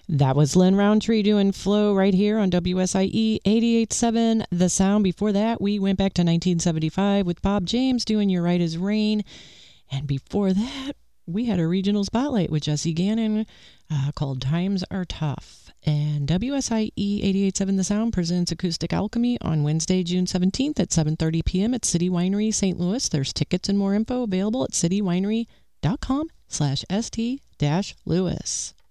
That was Lynn Roundtree doing Flow right here on WSIE 88.7 The Sound. Before that, we went back to 1975 with Bob James doing You're Right as Rain. And before that, we had a regional spotlight with Jesse Gannon called Times Are Tough. And WSIE 88.7 The Sound presents Acoustic Alchemy on Wednesday, June 17th at 7:30 p.m. at City Winery, St. Louis. There's tickets and more info available at citywinery.com/st-Louis.